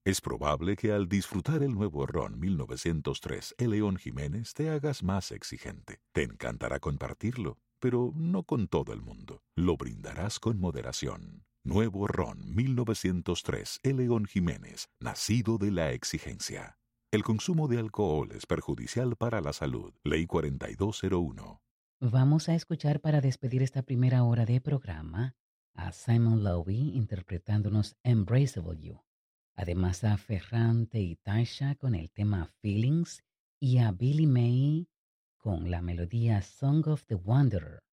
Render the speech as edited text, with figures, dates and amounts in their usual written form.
Es probable que al disfrutar el nuevo ron 1903 León Jiménez te hagas más exigente. Te encantará compartirlo, pero no con todo el mundo. Lo brindarás con moderación. Nuevo ron 1903 León Jiménez, nacido de la exigencia. El consumo de alcohol es perjudicial para la salud. Ley 4201. Vamos a escuchar para despedir esta primera hora de programa a Simon Lowe interpretándonos Embraceable You. Además a Ferrante y Tasha con el tema Feelings y a Billy May con la melodía Song of the Wanderer.